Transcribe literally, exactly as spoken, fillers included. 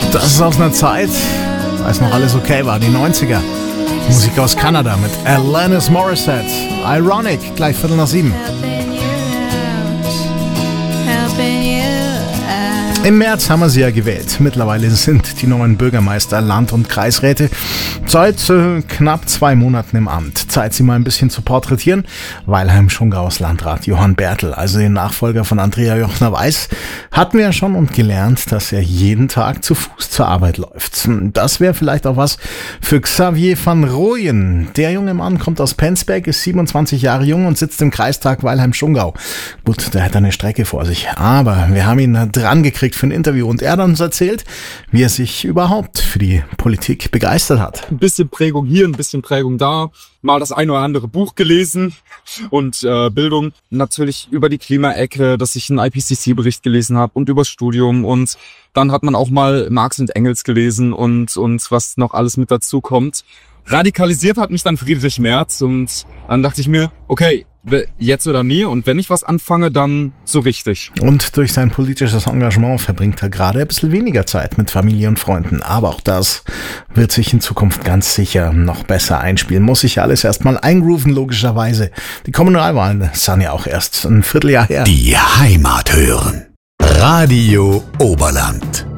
Das ist aus einer Zeit, als noch alles okay war, die neunziger. Musik aus Kanada mit Alanis Morissette. Ironic, gleich Viertel nach sieben. Im März haben wir sie ja gewählt. Mittlerweile sind die neuen Bürgermeister, Land- und Kreisräte seit äh, knapp zwei Monaten im Amt. Zeit, sie mal ein bisschen zu porträtieren. Weilheim-Schungaus Landrat Johann Bertel, also den Nachfolger von Andrea Jochner-Weiß, hatten wir ja schon und gelernt, dass er jeden Tag zu Fuß zur Arbeit läuft. Das wäre vielleicht auch was für Xavier van Rooyen. Der junge Mann kommt aus Penzberg, ist siebenundzwanzig Jahre jung und sitzt im Kreistag Weilheim-Schungau. Gut, der hat eine Strecke vor sich, aber wir haben ihn dran gekriegt für ein Interview und er hat uns erzählt, wie er sich überhaupt für die Politik begeistert hat. Ein bisschen Prägung hier, ein bisschen Prägung da, mal das ein oder andere Buch gelesen und äh, Bildung. Natürlich über die Klimaecke, dass ich einen I P C C-Bericht gelesen habe und übers Studium und dann hat man auch mal Marx und Engels gelesen und, und was noch alles mit dazu kommt. Radikalisiert hat mich dann Friedrich Merz und dann dachte ich mir, okay, jetzt oder nie und wenn ich was anfange, dann so richtig. Und durch sein politisches Engagement verbringt er gerade ein bisschen weniger Zeit mit Familie und Freunden. Aber auch das wird sich in Zukunft ganz sicher noch besser einspielen. Muss sich alles erstmal eingrooven, logischerweise. Die Kommunalwahlen sind ja auch erst ein Vierteljahr her. Die Heimat hören. Radio Oberland.